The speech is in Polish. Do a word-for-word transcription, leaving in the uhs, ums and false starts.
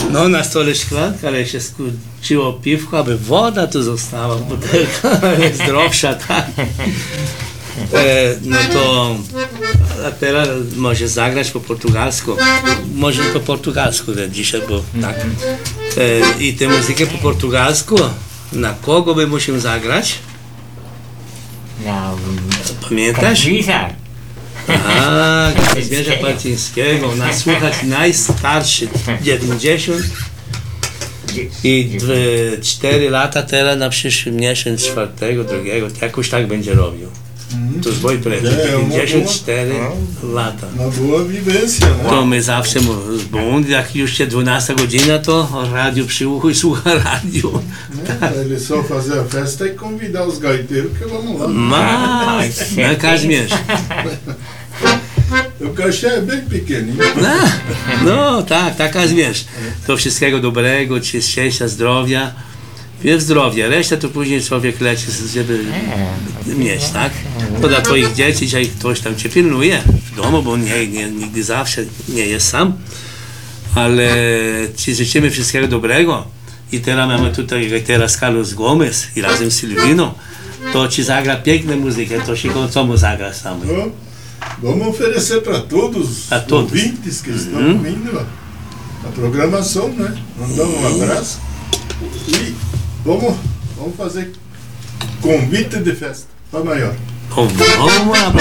No na stole szklanka, ale się skończyło piwko, aby woda tu została, butelka jest zdrowsza, tak. E, no to a teraz może zagrać po portugalsku. Może po portugalsku dzisiaj, bo tak. E, I tę muzykę po portugalsku, na kogo by musimy zagrać? Na Pamiętasz? Kazimierza. A, Kazimierza Parcińskiego, nas słuchać najstarszy, dziewięćdziesiąt i cztery lata teraz na przyszły miesiąc, czwartego, drugiego, jakoś tak będzie robił. To jest mój prezent, dziewięćdziesiąt cztery lata. No była wiwencja, no. To my zawsze, bo jak już się dwunasta godzina, to o radiu przyłuchuj, słucha radiu. Tak. Ele só fazia a festa e convidar os gaiteiros que vamos lá. Mas, na Kazimierz. O cachê é bem pequenininho. No, no tak, tak Kazimierz. To wszystkiego dobrego, ci szczęścia, zdrowia. Pierw zdrowie, resztę to później człowiek leci, żeby mieć, tak? To dla twoich dzieci, że ktoś tam cię pilnuje w domu, bo nie, nie, nigdy zawsze nie jest sam. Ale ci życzymy wszystkiego dobrego. I teraz mamy tutaj teraz Carlos Gomes i razem z Silvino. To ci zagra piękną muzykę, to się co mu zagra sam. No, vamos oferecer para todos A os todos. ouvintes que estão Uhum. ouvindo a, a programação, né? Mandar um abraço e vamos, vamos fazer convite de festa para maior. Vamos lá,